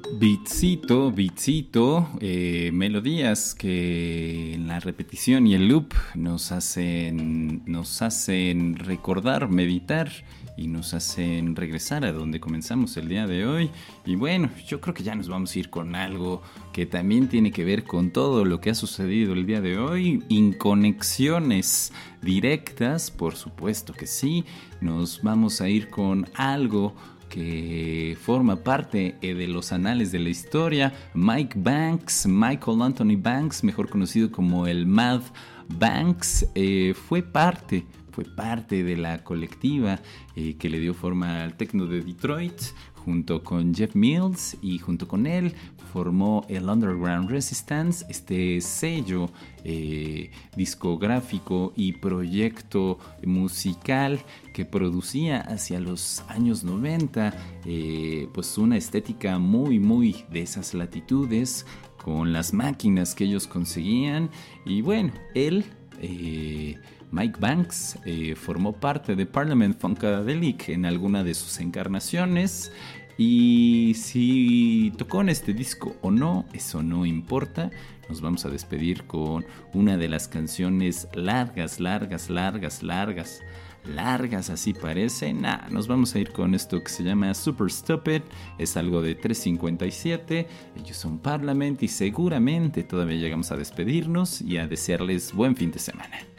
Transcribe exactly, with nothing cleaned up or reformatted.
Beatsito, beatsito, eh, melodías que en la repetición y el loop nos hacen, nos hacen recordar, meditar y nos hacen regresar a donde comenzamos el día de hoy. Y bueno, yo creo que ya nos vamos a ir con algo que también tiene que ver con todo lo que ha sucedido el día de hoy, inconexiones directas, por supuesto que sí. Nos vamos a ir con algo que forma parte eh, de los anales de la historia. Mike Banks, Michael Anthony Banks, mejor conocido como el Mad Banks, eh, fue parte, fue parte de la colectiva eh, que le dio forma al techno de Detroit, junto con Jeff Mills, y junto con él formó el Underground Resistance, este sello eh, discográfico y proyecto musical que producía hacia los años noventa eh, pues una estética muy muy de esas latitudes, con las máquinas que ellos conseguían. Y bueno, él eh, Mike Banks eh, formó parte de Parliament Funkadelic en alguna de sus encarnaciones. Y si tocó en este disco o no, eso no importa. Nos vamos a despedir con una de las canciones largas, largas, largas, largas, largas, así parece. Nah, nos vamos a ir con esto que se llama Super Stupid. Es algo de tres cincuenta y siete. Ellos son Parliament y seguramente todavía llegamos a despedirnos y a desearles buen fin de semana.